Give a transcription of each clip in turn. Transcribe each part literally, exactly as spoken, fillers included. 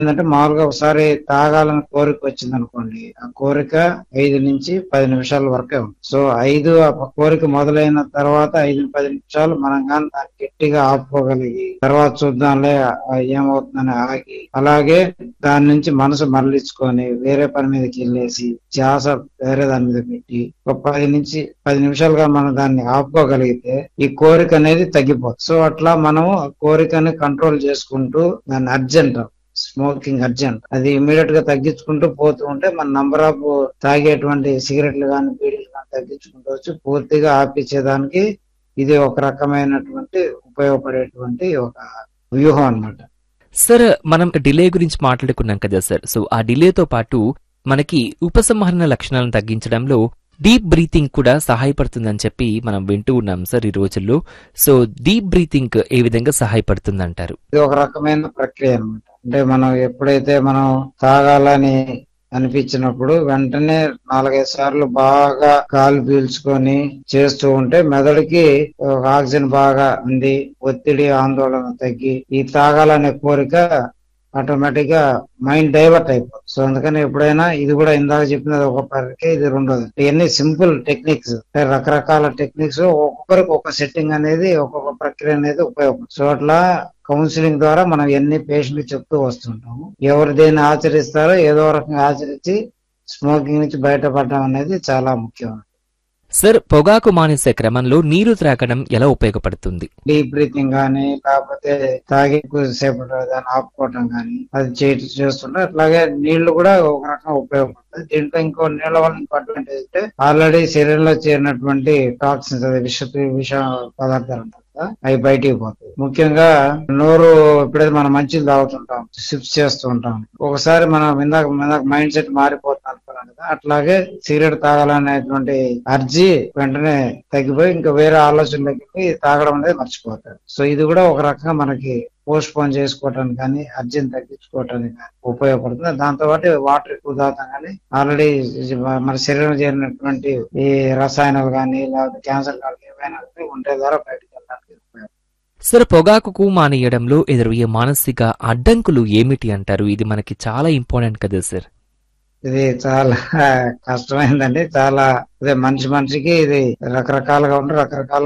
ఏంటంటే మామూలుగా ఒకసారి తాగాలని కోరిక వచ్చింది అనుకోండి, ఆ కోరిక ఐదు నుంచి పది నిమిషాల వరకే ఉంది. సో ఐదు ఆ కోరిక మొదలైన తర్వాత ఐదు పది నిమిషాలు మనం కానీ దాన్ని గట్టిగా ఆపుకోగలిగి తర్వాత చూద్దాంలే ఆ ఏమవుతుందని ఆగి, అలాగే దాని నుంచి మనసు మరలించుకొని వేరే పని మీదకి వెళ్ళేసి ధ్యాస వేరే దాని మీద పెట్టి ఒక పది నుంచి పది నిమిషాలుగా మనం దాన్ని ఆపుకోగలిగితే ఈ కోరిక అనేది తగ్గిపోతుంది. సో అట్లా మనం ఆ కోరికని కంట్రోల్ చేసుకుంటూ దాన్ని అర్జెంట్ స్మోకింగ్ అర్జెంట్ అది ఇమీడియట్ గా తగ్గించుకుంటూ పోతూ ఉంటే మన నంబర్ ఆఫ్ తాగేటువంటి సిగరెట్లు కానీ బీడీలు కానీ తగ్గించుకుంటూ వచ్చి పూర్తిగా ఆపించేదానికి ఇది ఒక రకమైనటువంటి ఉపయోగపడేటువంటి ఒక వ్యూహం అన్నమాట. సార్, మనం డిలే గురించి మాట్లాడుకున్నాం కదా సార్. సో ఆ డిలేతో పాటు మనకి ఉపసంహరణ లక్షణాలను తగ్గించడంలో డీప్ బ్రీతింగ్ కూడా సహాయపడుతుందని చెప్పి మనం వింటూ ఉన్నాం సార్ ఈ రోజుల్లో. సో డీప్ బ్రీతింగ్ ఏ విధంగా సహాయపడుతుంది అంటారు? ఇది ఒక రకమైన ప్రక్రియ అనమాట. అంటే మనం ఎప్పుడైతే మనం తాగాలని అనిపించినప్పుడు వెంటనే నాలుగైదు సార్లు బాగా గాలి పీల్చుకొని చేస్తూ ఉంటే మెదడుకి ఆక్సిజన్ బాగా అంది, ఒత్తిడి ఆందోళన తగ్గి ఈ తాగాలనే కోరిక ఆటోమేటిక్ గా మైండ్ డైవర్ట్ అయిపోతుంది. సో అందుకని ఎప్పుడైనా ఇది కూడా ఇందాక చెప్పినది ఒక ప్రక్రియ, ఇది రెండోది. ఇవన్నీ సింపుల్ టెక్నిక్స్, రకరకాల టెక్నిక్స్, ఒక్కొక్కరికి ఒక సెట్టింగ్ అనేది ఒక్కొక్క ప్రక్రియ అనేది ఉపయోగపడుతుంది. సో అట్లా కౌన్సిలింగ్ ద్వారా మనం ఎన్ని పేషెంట్ చెప్తూ వస్తుంటాము. ఎవరు దేన్ని ఆచరిస్తారో ఏదో రకంగా ఆచరించి స్మోకింగ్ నుంచి బయటపడడం అనేది చాలా ముఖ్యం. సార్, పొగాకు మానేసే క్రమంలో నీరు త్రాగడం ఎలా ఉపయోగపడుతుంది? డీప్ బ్రీతింగ్ గానీ లేకపోతే తాగే సేపటి దాన్ని ఆపుకోవటం గానీ అది చేస్తుంటే, అట్లాగే నీళ్లు కూడా ఒక రకంగా ఉపయోగపడుతుంది. దీంట్లో ఇంకో నీళ్ల వల్ల ఇంకో అడ్వాంటేజ్ అంటే ఆల్రెడీ శరీరంలో చేరినటువంటి టాక్సిన్స్, అదే విష విష పదార్థాలు ఉంటాయి కదా, అవి బయటికి పోతాయి. ముఖ్యంగా నోరు ఎప్పుడైతే మనం మంచిది తాగుతుంటాం, సిప్స్ చేస్తూ ఉంటాం, ఒకసారి మనం ఇందాక ఇందాక మైండ్ సెట్ మారిపోతుంది అనుకున్నాం కదా, అట్లాగే సిగరెట్ తాగాలనేటువంటి అర్జీ వెంటనే తగ్గిపోయి ఇంకా వేరే ఆలోచనలకి తాగడం అనేది మర్చిపోతారు. సో ఇది కూడా ఒక రకంగా మనకి పోస్ట్ పోన్ చేసుకోవటానికి కానీ అర్జీని తగ్గించుకోవటానికి కానీ ఉపయోగపడుతుంది. దాంతో పాటు వాటర్ ఎక్కువ తాగుతాం కానీ ఆల్రెడీ మన శరీరం చేరినటువంటి ఈ రసాయనాలు కానీ లేకపోతే క్యాన్సర్ కానీ ఏవైనా ఉంటే ద్వారా బయటకు వెళ్ళడానికి ఉపయోగం. సార్, పొగాకుకు మానేయడంలో ఎదురయ్యే మానసిక అడ్డంకులు ఏమిటి అంటారు? ఇది మనకి చాలా ఇంపార్టెంట్ కదా సార్. ఇది చాలా కష్టమైందండి. చాలా అదే మనిషి మనిషికి ఇది రకరకాలుగా ఉండి రకరకాల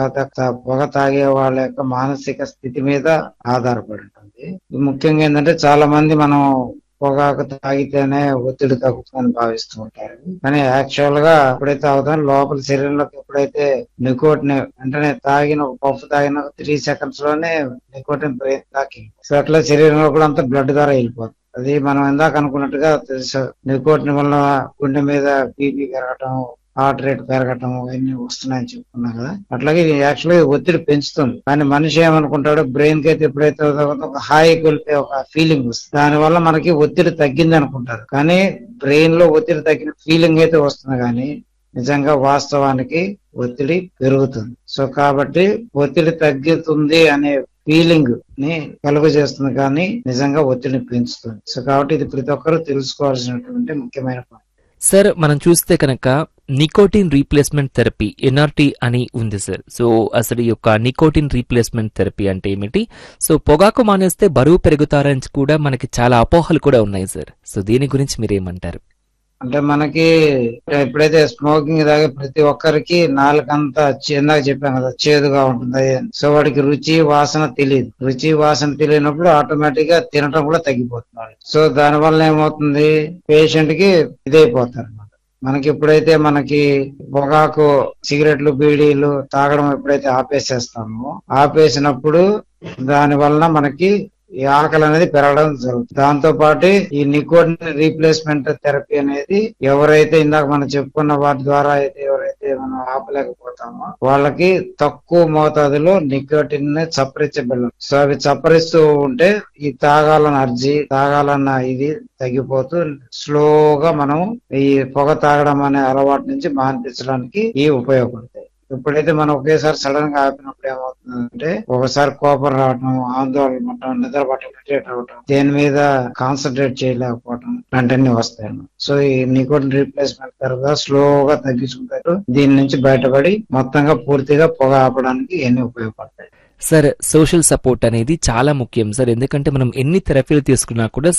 పొగ తాగే వాళ్ళ యొక్క మానసిక స్థితి మీద ఆధారపడి ఉంటుంది. ముఖ్యంగా ఏంటంటే చాలా మంది మనం పొగాకు తాగితేనే ఒత్తిడి తగ్గుతుందని భావిస్తూ ఉంటారు. కానీ యాక్చువల్ గా ఎప్పుడైతే అవుతానో లోపల శరీరంలోకి ఎప్పుడైతే నికోటిన్ వెంటనే తాగిన పప్పు తాగిన త్రీ సెకండ్స్ లోనే నికోటిన్ బ్రెయిన్ తాకి, సో అట్లా శరీరంలో కూడా అంతా బ్లడ్ ద్వారా వెళ్ళిపోతుంది. అది మనం ఇందాక అనుకున్నట్టుగా తెలుసు, నికోటిన్ వల్ల గుండె మీద బీపీ పెరగటం, హార్ట్ రేట్ పెరగటం ఇవన్నీ వస్తున్నాయని చెప్పుకున్నాం కదా. అట్లాగే యాక్చువల్గా ఒత్తిడి పెంచుతుంది. కానీ మనిషి ఏమనుకుంటాడు, బ్రెయిన్ కి అయితే ఎప్పుడైతే ఒక హాయి కొలిపే ఒక ఫీలింగ్ వస్తుంది, దాని వల్ల మనకి ఒత్తిడి తగ్గింది అనుకుంటారు. కానీ బ్రెయిన్ లో ఒత్తిడి తగ్గిన ఫీలింగ్ అయితే వస్తుంది, కానీ నిజంగా వాస్తవానికి ఒత్తిడి పెరుగుతుంది. సో కాబట్టి ఒత్తిడి తగ్గుతుంది అనే ఫీలింగ్ ని కలుగ చేస్తుంది, కానీ నిజంగా ఒత్తిడిని పెంచుతుంది. సో కాబట్టి ఇది ప్రతి ఒక్కరూ తెలుసుకోవాల్సినటువంటి ముఖ్యమైన పాయింట్. సార్, మనం చూస్తే కనుక నికోటిన్ రీప్లేస్మెంట్ థెరపీ ఎన్ఆర్టీ అని ఉంది సార్. సో అసలు ఈ యొక్క నికోటిన్ రీప్లేస్మెంట్ థెరపీ అంటే ఏమిటి? సో పొగాకు మానేస్తే బరువు పెరుగుతారని కూడా మనకి చాలా అపోహలు కూడా ఉన్నాయి సార్. సో దీని గురించి మీరేమంటారు? అంటే మనకి ఎప్పుడైతే స్మోకింగ్ తాగే ప్రతి ఒక్కరికి నాలుకంతా ఇందాక చెప్పాం కదా, చేదుగా ఉంటుంది. సో వాడికి రుచి వాసన తెలియదు. రుచి వాసన తెలియనప్పుడు ఆటోమేటిక్ గా తినటం కూడా తగ్గిపోతుంది. సో దాని వల్ల ఏమవుతుంది, పేషెంట్ కి ఇదైపోతారు అనమాట. మనకి ఎప్పుడైతే మనకి పొగాకు సిగరెట్లు బీడీలు తాగడం ఎప్పుడైతే ఆపేసేస్తామో, ఆపేసినప్పుడు దాని వలన మనకి ఈ ఆకలి అనేది పెరగడం జరుగుతుంది. దాంతో పాటు ఈ నికోటిన్ రీప్లేస్మెంట్ థెరపీ అనేది ఎవరైతే ఇందాక మనం చెప్పుకున్న వాటి ద్వారా అయితే ఎవరైతే మనం ఆపలేకపోతామో వాళ్ళకి తక్కువ మోతాదులో నికోటిన్ ని చప్పరించబడదు. సో అవి చప్పరిస్తూ ఉంటే ఈ తాగాలన్న అర్జీ తాగాలన్న ఇది తగ్గిపోతూ స్లోగా మనం ఈ పొగ తాగడం అనే అలవాటు నుంచి మాన్పించడానికి ఈ ఉపయోగపడతాయి. ఎప్పుడైతే మనం ఒకేసారి సడన్ గా ఆపినప్పుడు ఏమవుతుందంటే ఒకసారి కోపం రావటం, ఆందోళన పడటం, నిద్ర పట్టడం, ఇరిటేట్ అవటం, దేని మీద కాన్సన్ట్రేట్ చేయలేకపోవటం లాంటివన్నీ వస్తాయి. సో ఈ నికోటిన్ రీప్లేస్మెంట్ తర్వాత స్లోగా తగ్గించుకుంటారు. దీని నుంచి బయటపడి మొత్తంగా పూర్తిగా పొగ ఆపడానికి ఇవన్నీ ఉపయోగపడతాయి. సార్, సోషల్ సపోర్ట్ అనేది చాలా ముఖ్యం సార్. ఎందుకంటే మనం ఎన్ని థెరపీలు తీసుకున్నా కూడా